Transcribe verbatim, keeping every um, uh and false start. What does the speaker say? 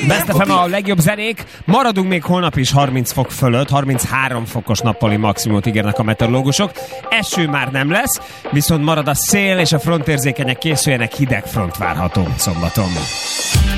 Best ef em a legjobb zenék. Maradunk még holnap is harminc fok fölött, harminchárom fokos nappali maximumot ígérnek a meteorológusok. Eső már nem lesz, viszont marad a szél, és a frontérzékenyek készüljenek, hideg front várható szombaton.